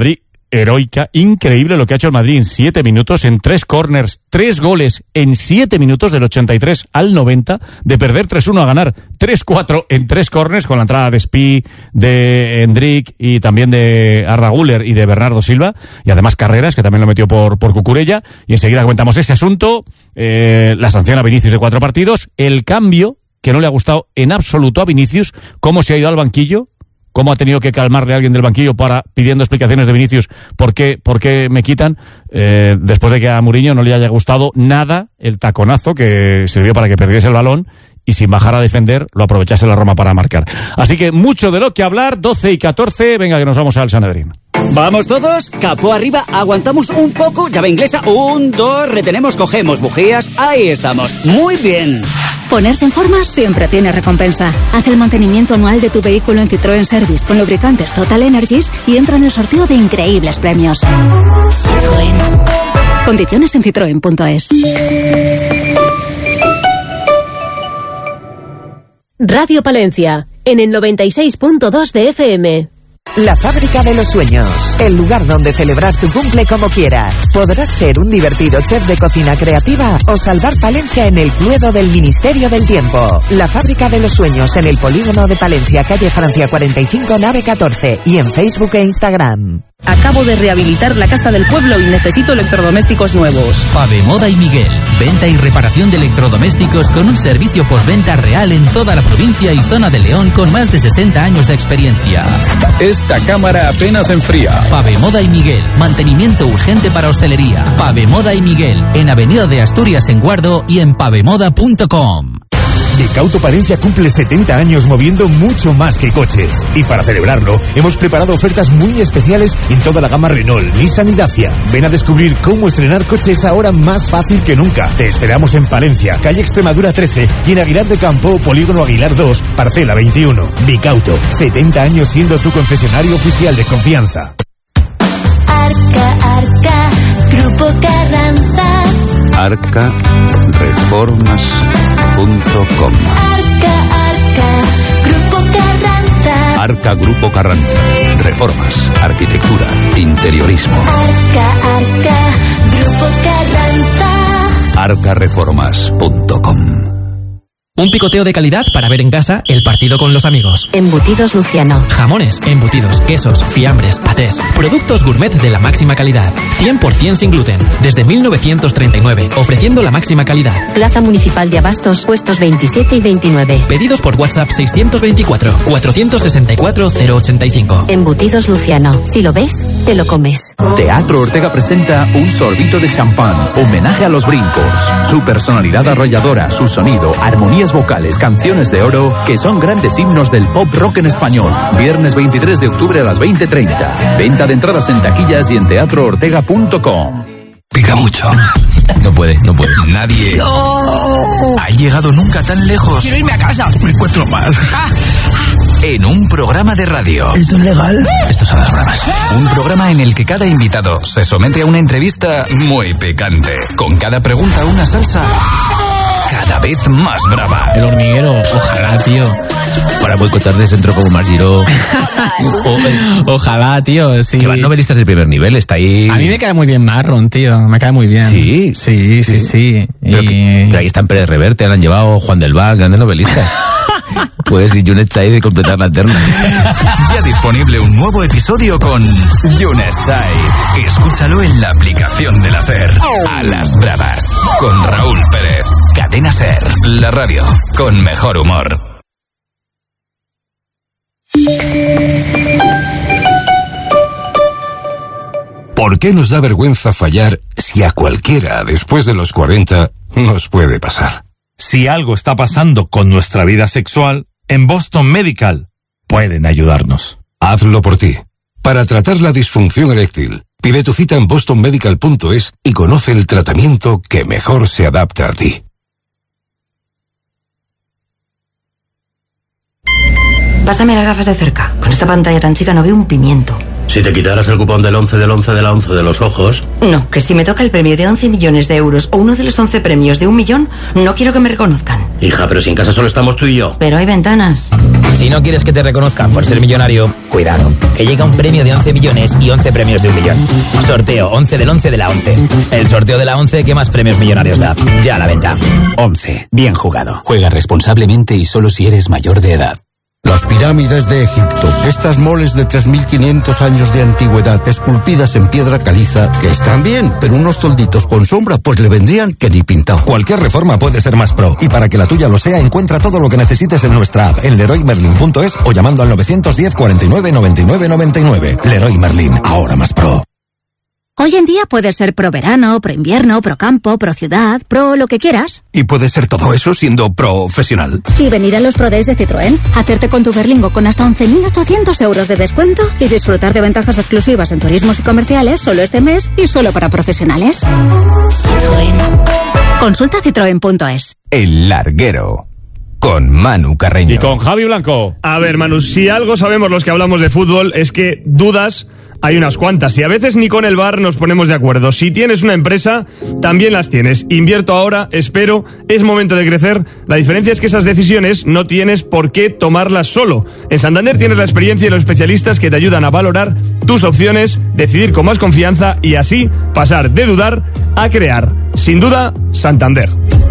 heroica, increíble lo que ha hecho el Madrid en siete minutos, en tres corners, tres goles en siete minutos, del ochenta y tres al noventa, de perder tres uno a ganar tres cuatro en tres corners, con la entrada de Spi, de Endrick y también de Arda Güler y de Bernardo Silva, y además Carreras, que también lo metió por, por Cucurella, y enseguida comentamos ese asunto, eh, la sanción a Vinicius de cuatro partidos, el cambio que no le ha gustado en absoluto a Vinicius, cómo se ha ido al banquillo, cómo ha tenido que calmarle a alguien del banquillo para pidiendo explicaciones de Vinicius por qué, por qué me quitan, eh, después de que a Mourinho no le haya gustado nada el taconazo que sirvió para que perdiese el balón y sin bajar a defender lo aprovechase la Roma para marcar. Así que mucho de lo que hablar, doce y catorce, venga que nos vamos al Sanedrín. ¿Vamos todos? Capó arriba, aguantamos un poco, llave inglesa, un, dos, retenemos, cogemos bujías, ahí estamos, muy bien. Ponerse en forma siempre tiene recompensa. Haz el mantenimiento anual de tu vehículo en Citroën Service con lubricantes Total Energies y entra en el sorteo de increíbles premios. Citroën. Condiciones en citroen punto es. Radio Palencia, en el noventa y seis punto dos de F M. La Fábrica de los Sueños, el lugar donde celebrar tu cumple como quieras. Podrás ser un divertido chef de cocina creativa o salvar Palencia en el Cluedo del Ministerio del Tiempo. La Fábrica de los Sueños en el Polígono de Palencia, calle Francia cuarenta y cinco, nave catorce, y en Facebook e Instagram. Acabo de rehabilitar la casa del pueblo y necesito electrodomésticos nuevos. Pavemoda y Miguel, venta y reparación de electrodomésticos con un servicio postventa real en toda la provincia y zona de León con más de sesenta años de experiencia. Esta cámara apenas enfría. Pavemoda y Miguel, mantenimiento urgente para hostelería. Pavemoda y Miguel, en Avenida de Asturias en Guardo y en pavemoda punto com. Vicauto Palencia cumple setenta años moviendo mucho más que coches. Y para celebrarlo, hemos preparado ofertas muy especiales en toda la gama Renault, Nissan y Dacia. Ven a descubrir cómo estrenar coches ahora más fácil que nunca. Te esperamos en Palencia, calle Extremadura trece, y en Aguilar de Campo, Polígono Aguilar dos, parcela veintiuno. Vicauto, setenta años siendo tu concesionario oficial de confianza. Arca, Arca, Grupo Carranza. arca reformas punto com. Arca, Arca, Grupo Carranza. Arca Grupo Carranza. Reformas, arquitectura, interiorismo. Arca, Arca, Grupo Carranza. arca reformas punto com. Un picoteo de calidad para ver en casa el partido con los amigos. Embutidos Luciano. Jamones, embutidos, quesos, fiambres, patés. Productos gourmet de la máxima calidad. cien por ciento sin gluten. Desde mil novecientos treinta y nueve, ofreciendo la máxima calidad. Plaza Municipal de Abastos, puestos veintisiete y veintinueve. Pedidos por WhatsApp seiscientos veinticuatro, cuatrocientos sesenta y cuatro, cero ochenta y cinco. Embutidos Luciano. Si lo ves, te lo comes. Teatro Ortega presenta Un sorbito de champán, homenaje a los brincos. Su personalidad arrolladora, su sonido, armonías vocales, canciones de oro, que son grandes himnos del pop rock en español. Viernes veintitrés de octubre a las veinte treinta. Venta de entradas en taquillas y en teatro ortega punto com. Pica mucho. No puede, no puede. Nadie no. ha llegado nunca tan lejos. Quiero irme a casa. Me encuentro mal. Ah. En un programa de radio. ¿Esto es legal? Estos son las bromas. Un programa en el que cada invitado se somete a una entrevista muy picante. Con cada pregunta una salsa cada vez más brava. El hormiguero, ojalá, tío. Para boicotar de centro como Margiro. o, ojalá, tío, sí. Que van novelistas de primer nivel, está ahí. A mí me cae muy bien Marron, tío. Me cae muy bien. Sí. Sí, sí, sí. sí. Pero, y... que, pero ahí están Pérez Reverte, han llevado Juan del Val, grandes novelistas. Puedes ir Yunet Chai de completar la terna. Ya disponible un nuevo episodio con Yunes Chai. Escúchalo en la aplicación de la SER. A las bravas. Con Raúl Pérez. Cadena SER. La radio con mejor humor. ¿Por qué nos da vergüenza fallar si a cualquiera después de los cuarenta nos puede pasar? Si algo está pasando con nuestra vida sexual, en Boston Medical pueden ayudarnos. Hazlo por ti. Para tratar la disfunción eréctil, pide tu cita en boston medical punto es y conoce el tratamiento que mejor se adapta a ti. Pásame las gafas de cerca. Con esta pantalla tan chica no veo un pimiento. Si te quitaras el cupón del once del once de la once de los ojos... No, que si me toca el premio de once millones de euros o uno de los once premios de un millón, no quiero que me reconozcan. Hija, pero si en casa solo estamos tú y yo. Pero hay ventanas. Si no quieres que te reconozcan por ser millonario, cuidado, que llega un premio de once millones y once premios de un millón. Sorteo once del once de la once. El sorteo de la once que más premios millonarios da. Ya a la venta. once. Bien jugado. Juega responsablemente y solo si eres mayor de edad. Las pirámides de Egipto, estas moles de tres mil quinientos años de antigüedad, esculpidas en piedra caliza, que están bien, pero unos tolditos con sombra pues le vendrían que ni pintado. Cualquier reforma puede ser más pro, y para que la tuya lo sea, encuentra todo lo que necesites en nuestra app, en leroy merlin punto es o llamando al novecientos diez cuarenta y nueve noventa y nueve noventa y nueve. Leroy Merlin, ahora más pro. Hoy en día puedes ser pro verano, pro invierno, pro campo, pro ciudad, pro lo que quieras. Y puedes ser todo eso siendo profesional. Y venir a los Pro Days de Citroën, hacerte con tu Berlingo con hasta once mil ochocientos euros de descuento y disfrutar de ventajas exclusivas en turismos y comerciales solo este mes y solo para profesionales. Citroën. Consulta citroen punto es. El Larguero. Con Manu Carreño. Y con Javi Blanco. A ver, Manu, si algo sabemos los que hablamos de fútbol es que dudas hay unas cuantas y a veces ni con el V A R nos ponemos de acuerdo. Si tienes una empresa, también las tienes. Invierto ahora, espero, es momento de crecer. La diferencia es que esas decisiones no tienes por qué tomarlas solo. En Santander tienes la experiencia y los especialistas que te ayudan a valorar tus opciones, decidir con más confianza y así pasar de dudar a crear. Sin duda, Santander.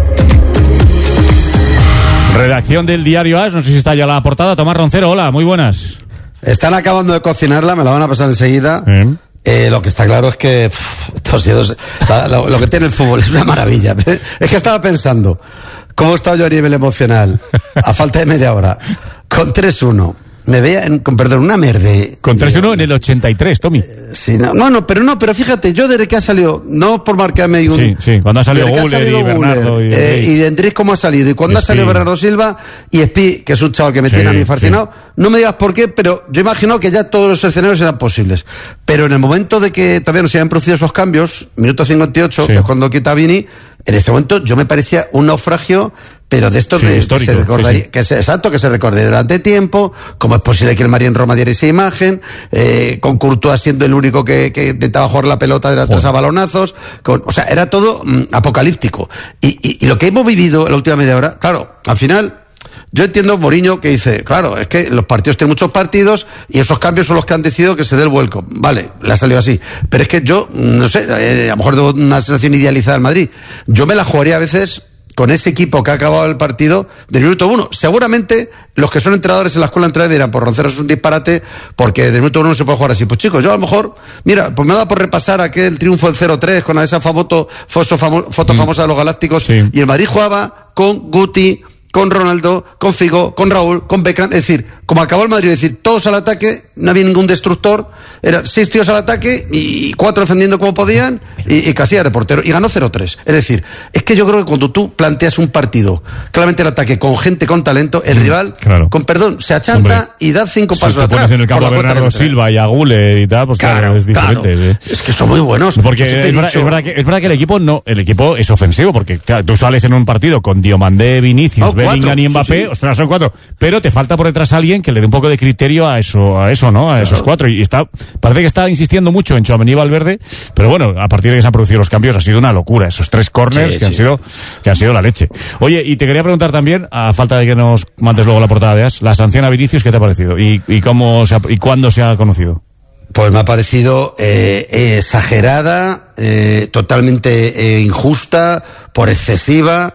Redacción del diario AS, no sé si está ya la portada. Tomás Roncero, hola, muy buenas. Están acabando de cocinarla, me la van a pasar enseguida. ¿Eh? Eh, lo que está claro es que pff, estos dedos, la, lo, lo que tiene el fútbol es una maravilla. Es que estaba pensando, ¿cómo he estado yo a nivel emocional? A falta de media hora. Con tres uno. Me veía, en, con perdón, una merde. Con tres uno en el ochenta y tres, Tommy. Eh, sí, no, no, no, pero no, pero fíjate, yo desde que ha salido, no por marcarme un... Sí, sí, cuando ha salido Guller y Bernardo. Guller, y, eh, y de Endrick cómo ha salido, y cuando ha salido Bernardo Silva, y Espi, que es un chaval que me sí, tiene a mí fascinado, sí. No me digas por qué, pero yo imagino que ya todos los escenarios eran posibles. Pero en el momento de que todavía no se habían producido esos cambios, minuto cincuenta y ocho, sí. Que es cuando quita Vini, en ese momento yo me parecía un naufragio, pero de estos sí, de, que se recordaría, sí, sí. Que se, exacto, que se recorde durante tiempo, cómo es posible que el Marín Roma diera esa imagen, eh, con Courtois siendo el único que, que intentaba jugar la pelota de atrás a balonazos, con, o sea, era todo mm, apocalíptico. Y, y, y lo que hemos vivido en la última media hora, claro, al final, yo entiendo Mourinho que dice, claro, es que los partidos tienen muchos partidos y esos cambios son los que han decidido que se dé el vuelco. Vale, le ha salido así. Pero es que yo, no sé, eh, a lo mejor tengo una sensación idealizada del Madrid. Yo me la jugaría a veces con ese equipo que ha acabado el partido del minuto uno. Seguramente los que son entrenadores en la escuela de entrenadores dirán, por Roncero es un disparate, porque del minuto uno no se puede jugar así. Pues chicos, yo a lo mejor, mira, pues me da por repasar aquel triunfo del cero tres con esa foto, foto, foto mm. famosa de los Galácticos, sí. Y el Madrid jugaba con Guti, con Ronaldo, con Figo, con Raúl, con Beckham, es decir, como acabó el Madrid, es decir, todos al ataque, no había ningún destructor, eran seis tíos al ataque y cuatro defendiendo como podían y, y Casillas de portero, y ganó cero tres. Es decir, es que yo creo que cuando tú planteas un partido, claramente el ataque con gente con talento, el mm, rival, claro. Con perdón, se achanta. Hombre, y da cinco pasos si te atrás. Pones en el campo a Bernardo Silva y a Guller y tal, pues claro, claro es diferente. Claro. ¿Eh? Es que son muy buenos. Porque es verdad, es, verdad que, es verdad que el equipo no, el equipo es ofensivo, porque claro, tú sales en un partido con Diomandé, Vinicius, oh, Bellingham y Mbappé, sí, sí. Ostras, son cuatro, pero te falta por detrás alguien que le dé un poco de criterio a eso, a eso, ¿no? A claro. Esos cuatro, y está, parece que está insistiendo mucho en Tchouaméni y Valverde, pero bueno, a partir de que se han producido los cambios ha sido una locura, esos tres corners sí, que sí. han sido, que han sido la leche. Oye, y te quería preguntar también, a falta de que nos mandes luego la portada de As, la sanción a Vinicius, ¿qué te ha parecido? ¿Y, y cómo se ha, y cuándo se ha conocido? Pues me ha parecido eh, eh, exagerada, eh, totalmente eh, injusta, por excesiva,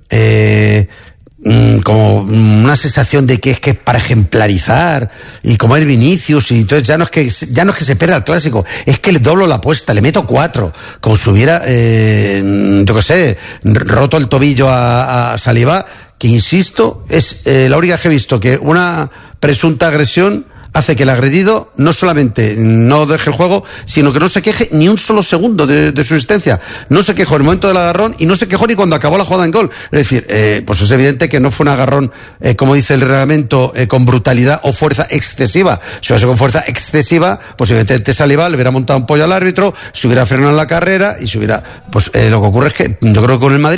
eh, como una sensación de que es que es para ejemplarizar y como el Vinicius, y entonces ya no es que ya no es que se pierda el clásico, es que le doblo la apuesta, le meto cuatro, como si hubiera eh, yo qué sé, roto el tobillo a, a Saliba, que insisto, es eh, la única que he visto que una presunta agresión hace que el agredido no solamente no deje el juego, sino que no se queje ni un solo segundo de, de su existencia. No se quejó en el momento del agarrón y no se quejó ni cuando acabó la jugada en gol. Es decir, eh, pues es evidente que no fue un agarrón, eh, como dice el reglamento, eh, con brutalidad o fuerza excesiva. Si hubiese con fuerza excesiva, pues evidentemente Saliba le hubiera montado un pollo al árbitro, se hubiera frenado en la carrera y se hubiera... Pues eh, lo que ocurre es que yo creo que con el Madrid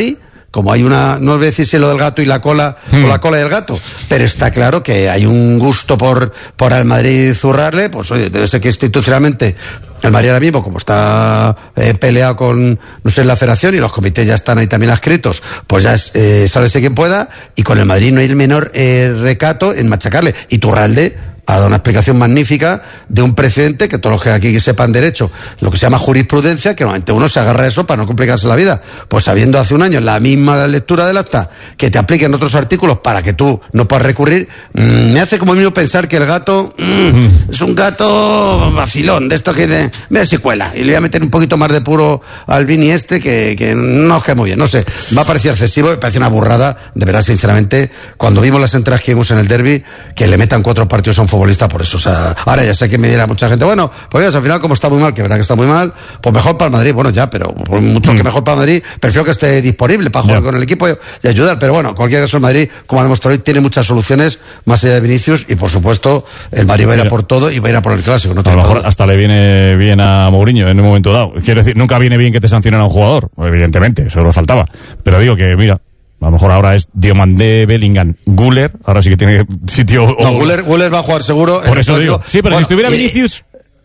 como hay una, no voy a decir si lo del gato y la cola, mm. o la cola del gato, pero está claro que hay un gusto por, por al Madrid zurrarle, pues oye, debe ser que institucionalmente el Madrid ahora mismo, como está eh, peleado con, no sé, la federación y los comités ya están ahí también adscritos, pues ya es, eh, sálvese quien pueda, y con el Madrid no hay el menor eh, recato en machacarle. Y Turralde ha dado una explicación magnífica de un precedente que todos los que aquí sepan derecho, lo que se llama jurisprudencia, que normalmente uno se agarra a eso para no complicarse la vida. Pues sabiendo hace un año la misma lectura del acta, que te apliquen otros artículos para que tú no puedas recurrir, mmm, me hace como mismo pensar que el gato mmm, es un gato vacilón, de esto que de, mira si cuela, y le voy a meter un poquito más de puro al Vini este, que, que no os queda muy bien, no sé, va a parecer excesivo, me parece una burrada, de verdad, sinceramente, cuando vimos las entradas que vimos en el derbi, que le metan cuatro partidos a un futbolista por eso, o sea, ahora ya sé que me dirá mucha gente, bueno, pues al final como está muy mal, que verdad que está muy mal, pues mejor para el Madrid, bueno ya, pero por mucho mm. que mejor para el Madrid, prefiero que esté disponible para jugar yeah. con el equipo y, y ayudar, pero bueno, cualquier caso el Madrid, como ha demostrado hoy, tiene muchas soluciones, más allá de Vinicius, y por supuesto, el Madrid va a ir a por todo y va a ir a por el clásico. No a lo mejor hasta le viene bien a Mourinho en un momento dado, quiero decir, nunca viene bien que te sancionen a un jugador, evidentemente, eso lo faltaba, pero digo que, mira, a lo mejor ahora es Diomandé, Bellingham, Güler, ahora sí que tiene sitio... No, Güler, Güler va a jugar seguro. Por eso digo. Sí, pero bueno, si estuviera y, Vinicius...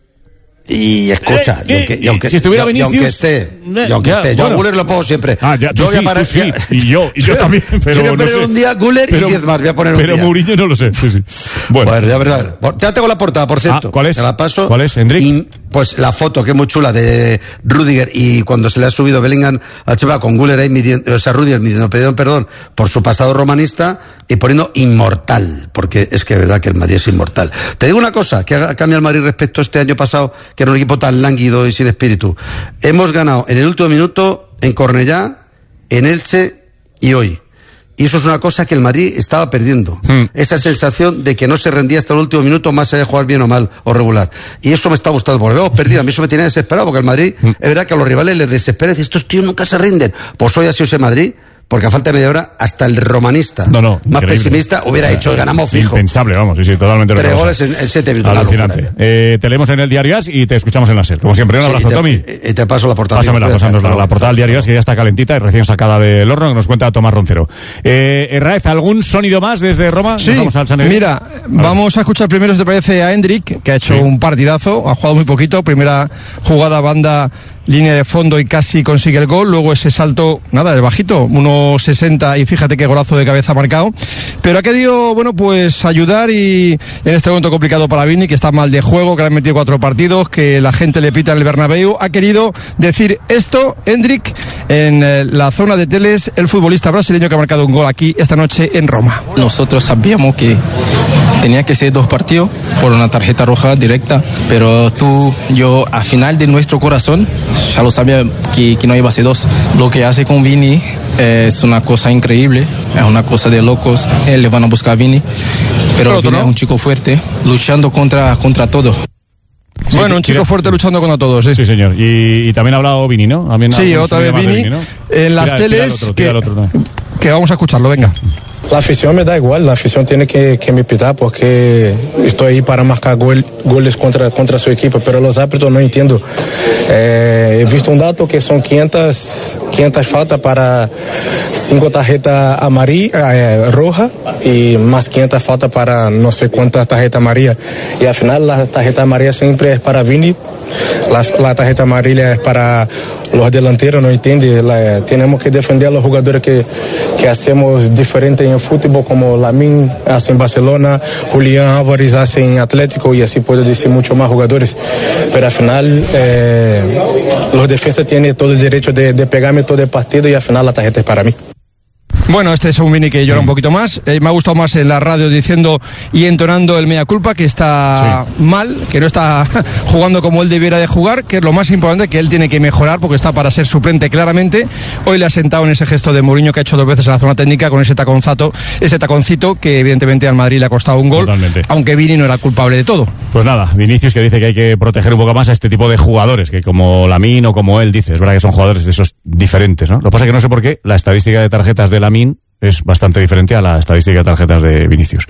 Y escucha, ¿Qué? Y aunque, y aunque, si estuviera y, Vinicius... Y aunque esté, y aunque ya, esté yo bueno. a Güler lo pongo siempre. Ah, ya, yo tú sí, para, tú sí, y yo, y yo también, pero yo voy a poner no sé. un día Güler pero, y diez más, voy a poner un pero día. Pero Mourinho no lo sé, sí, sí. Bueno. Bueno, ya verás. Ya tengo la portada, por cierto. Ah, ¿cuál es? Te la paso. ¿Cuál es, Hendrik? Y, pues la foto, que es muy chula, de Rüdiger, y cuando se le ha subido Bellingham a Cheva con Güler ahí midiendo, o sea, Rüdiger midiendo perdón, perdón, por su pasado romanista, y poniendo inmortal, porque es que es verdad que el Madrid es inmortal. Te digo una cosa, que ha cambiado el Madrid respecto a este año pasado, que era un equipo tan lánguido y sin espíritu. Hemos ganado en el último minuto en Cornellá, en Elche y hoy. Y eso es una cosa que el Madrid estaba perdiendo. Hmm. Esa sensación de que no se rendía hasta el último minuto, más allá de jugar bien o mal o regular. Y eso me está gustando, porque hemos perdido. A mí eso me tenía desesperado, porque el Madrid, hmm. es verdad que a los rivales les desespera. Y estos tíos nunca se rinden. Pues hoy ha sido ese Madrid, porque a falta de media hora, hasta el romanista no, no, más increíble. pesimista hubiera hecho el ganamos fijo. Impensable, vamos, sí, sí, totalmente. Tres goles en, en siete minutos. Alucinante. Eh, te leemos en el Diario As y te escuchamos en la SER. Como siempre, un abrazo, sí, y te, Tommy. Y, y te paso la portada. Pásamela, pásanos la, la portada del Diario As, que ya está calentita y recién sacada del horno, que nos cuenta Tomás Roncero. Eh, Herráez, ¿algún sonido más desde Roma? Sí, vamos al mira, a vamos a escuchar primero, si te parece, a Hendrik, que ha hecho sí. un partidazo, ha jugado muy poquito, primera jugada, banda, línea de fondo y casi consigue el gol, luego ese salto, nada, de bajito, uno sesenta, y fíjate qué golazo de cabeza marcado, pero ha querido, bueno, pues ayudar, y en este momento complicado para Vini, que está mal de juego, que le han metido cuatro partidos, que la gente le pita en el Bernabéu, ha querido decir esto, Hendrik, en eh, la zona de Teles, el futbolista brasileño que ha marcado un gol aquí esta noche en Roma. Nosotros sabíamos que tenía que ser dos partidos por una tarjeta roja directa, pero tú, yo, al final de nuestro corazón, ya lo sabía que, que no iba a ser dos. Lo que hace con Vini es una cosa increíble, es una cosa de locos. Él le van a buscar a Vini, pero Vini es un chico fuerte, luchando contra, contra todo. Sí, bueno, un chico tira, fuerte luchando contra todos, sí. Sí, señor. Y, y también ha hablado Vini, ¿no? También sí, otra vez Vini, Vini, ¿no? En las tira, teles, tira otro, que, otro, ¿no? que vamos a escucharlo, venga. La afición me da igual, la afición tiene que, que me pitar porque estoy ahí para marcar gol, goles contra, contra su equipo, pero los árbitros no entiendo. Eh, he visto un dato que son quinientas, quinientas faltas para cinco tarjetas amarillas, eh, rojas, y más quinientas faltas para no sé cuántas tarjetas amarillas. Y al final la tarjeta amarilla siempre es para Vini, la, la tarjeta amarilla es para los delanteros, no entiende. La, tenemos que defender a los jugadores que, que hacemos diferente en el fútbol, como Lamine hace en Barcelona, Julián Álvarez hace en Atlético, y así puedo decir muchos más jugadores. Pero al final eh, los defensas tienen todo el derecho de, de pegarme todo el partido, y al final la tarjeta es para mí. Bueno, este es un Vini que llora un poquito más. Eh, me ha gustado más en la radio diciendo y entonando el mea culpa, que está sí. mal, que no está jugando como él debiera de jugar, que es lo más importante, que él tiene que mejorar porque está para ser suplente claramente. Hoy le ha sentado en ese gesto de Mourinho que ha hecho dos veces en la zona técnica con ese taconzato, ese taconcito que evidentemente al Madrid le ha costado un gol. Totalmente. Aunque Vini no era culpable de todo. Pues nada, Vinicius, que dice que hay que proteger un poco más a este tipo de jugadores, que como Lamine o como él dice, es verdad que son jugadores de esos diferentes, ¿no? Lo que pasa es que no sé por qué la estadística de tarjetas de Lamine es bastante diferente a la estadística de tarjetas de Vinicius.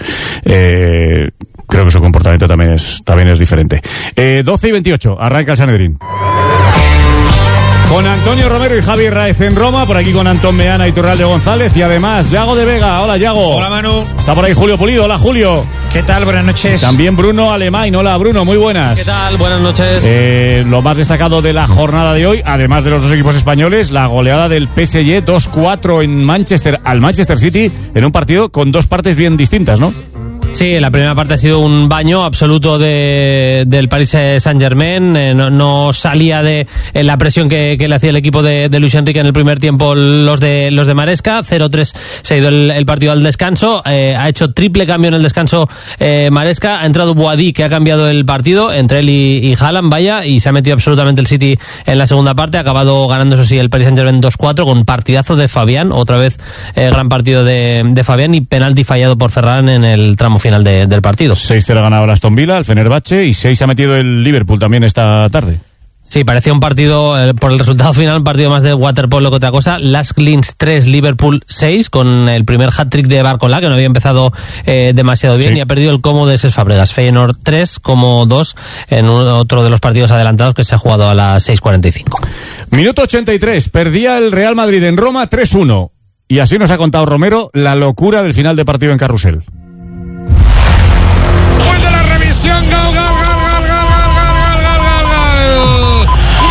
Eh, creo que su comportamiento también es, también es diferente. Eh, doce y veintiocho, arranca el Sanedrín. Con Antonio Romero y Javi Raez en Roma, por aquí con Antón Meana y Turralde González y además Yago de Vega. Hola, Yago. Hola, Manu. Está por ahí Julio Pulido. Hola, Julio. ¿Qué tal? Buenas noches. También Bruno Alemán. Hola, Bruno. Muy buenas. ¿Qué tal? Buenas noches. Eh, lo más destacado de la jornada de hoy, además de los dos equipos españoles, la goleada del P S G dos cuatro en Manchester al Manchester City en un partido con dos partes bien distintas, ¿no? Sí, la primera parte ha sido un baño absoluto de, del Paris Saint-Germain. Eh, no, no salía de eh, la presión que, que le hacía el equipo de, de Luis Enrique en el primer tiempo los de los de Maresca. cero tres se ha ido el, el partido al descanso. Eh, ha hecho triple cambio en el descanso eh, Maresca. Ha entrado Boadí, que ha cambiado el partido entre él y, y Haaland, vaya, y se ha metido absolutamente el City en la segunda parte. Ha acabado ganando, eso sí, el Paris Saint-Germain dos cuatro con partidazo de Fabián. Otra vez eh, gran partido de, de Fabián y penalti fallado por Ferran en el tramo final de, del partido. seis cero ha ganado el Aston Villa, el Fenerbahce, y seis ha metido el Liverpool también esta tarde. Sí, parecía un partido, eh, por el resultado final, un partido más de waterpolo que otra cosa. Las Linz tres, Liverpool seis, con el primer hat-trick de Barcola, que no había empezado eh, demasiado bien, sí. Y ha perdido el Como de Cesc Fàbregas. Feyenoord tres, Como dos, en un, otro de los partidos adelantados que se ha jugado a las seis cuarenta y cinco. Minuto ochenta y tres, perdía el Real Madrid en Roma tres uno. Y así nos ha contado Romero la locura del final de partido en Carrusel. Después de la revisión, gol, gol, gol, gol, gol, gol, gol, gol, gol, gol,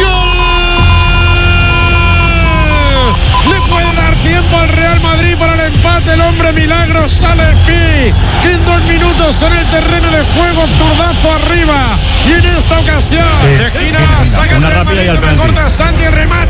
gol. Le puede dar tiempo al Real Madrid para el empate. El hombre milagro sale Pi, que en dos minutos en el terreno de juego, zurdazo arriba. Y en esta ocasión, sí, de esquina, saca el Real Madrid, me corta Santi, remate.